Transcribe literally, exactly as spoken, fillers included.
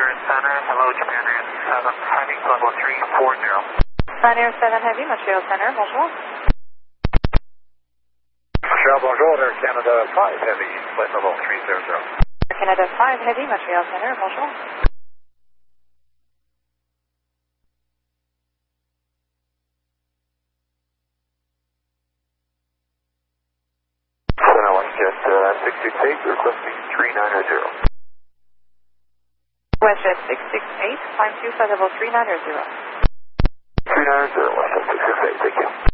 Air Center, hello Japan Air seven, heading level three four zero. Japan Air seven Heavy, Montreal Center, bonjour. Montreal, bonjour, Air Canada five Heavy, flight level three zero zero. Air Canada five Heavy, Montreal Center, bonjour. Center WestJet uh, six six eight, requesting three nine zero. WestJet six six eight, climb two flight level three nine zero. three nine zero, WestJet six six eight, thank you.